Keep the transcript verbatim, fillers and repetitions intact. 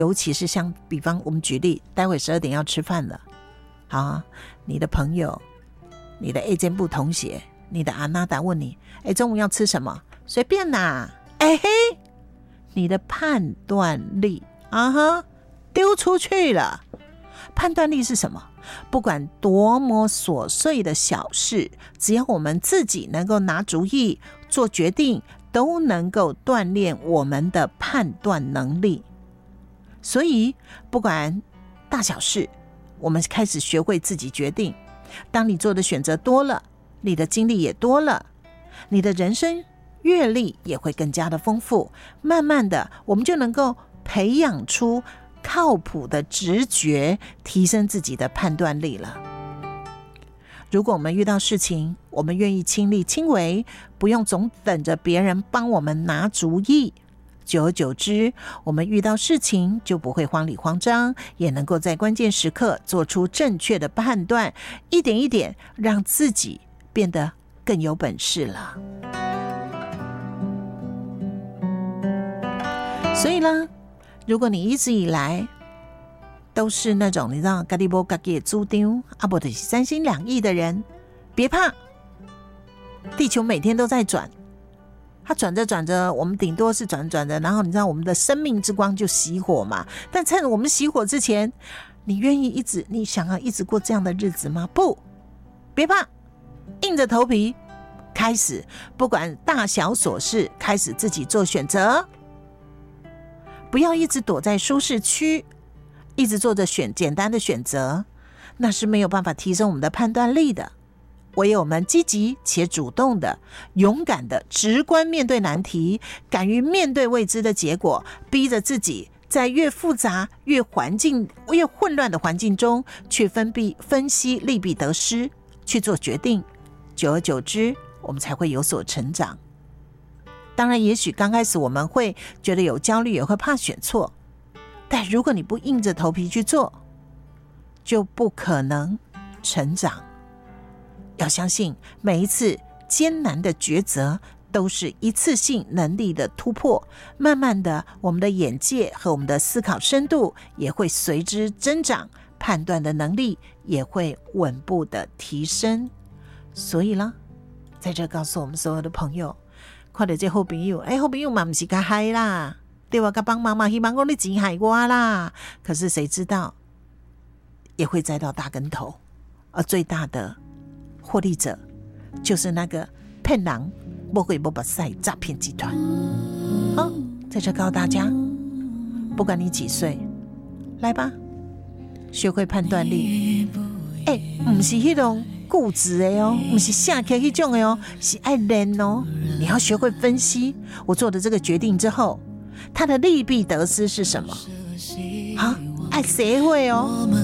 尤其是像比方我们举例，待会十二点要吃饭了，好，你的朋友，你的 A 间部同学，你的阿娜达问你，哎，中午要吃什么？随便啦，哎嘿，你的判断力啊哈丢出去了。判断力是什么？不管多么琐碎的小事，只要我们自己能够拿主意做决定，都能够锻炼我们的判断能力。所以不管大小事，我们开始学会自己决定。当你做的选择多了，你的经历也多了，你的人生阅历也会更加的丰富，慢慢的我们就能够培养出靠谱的直觉，提升自己的判断力了。如果我们遇到事情，我们愿意亲力亲为，不用总等着别人帮我们拿主意，久而久之，我们遇到事情就不会慌里慌张，也能够在关键时刻做出正确的判断，一点一点让自己变得更有本事了。所以呢，如果你一直以来都是那种你知道自己没自己的主张，啊不就是三心两意的人，别怕，地球每天都在转，它转着转着，我们顶多是转着转着，然后你知道我们的生命之光就熄火嘛。但趁我们熄火之前，你愿意一直，你想要一直过这样的日子吗？不，别怕，硬着头皮开始，不管大小琐事，开始自己做选择。不要一直躲在舒适区，一直做着选简单的选择，那是没有办法提升我们的判断力的。唯有我们积极且主动的、勇敢的、直观面对难题，敢于面对未知的结果，逼着自己在越复杂、越环境、越混乱的环境中，去分析分析利弊得失，去做决定。久而久之，我们才会有所成长。当然，也许刚开始我们会觉得有焦虑，也会怕选错，但如果你不硬着头皮去做，就不可能成长。要相信每一次艰难的抉择都是一次性能力的突破，慢慢的我们的眼界和我们的思考深度也会随之增长，判断的能力也会稳步的提升。所以呢，在这告诉我们所有的朋友，看到这好朋友，哎，好朋友嘛不是他害啦，对吧？他帮忙嘛，希望说你钱害我啦，可是谁知道也会栽到大跟头，而最大的获利者就是那个骗人摸鬼摸把赛诈骗集团。好，在这告诉大家，不管你几岁，来吧，学会判断力。哎、欸，不是那种固执的哦，不是下课那种的哦，是爱练哦。你要学会分析，我做的这个决定之后，它的利弊得失是什么？好，爱学会哦。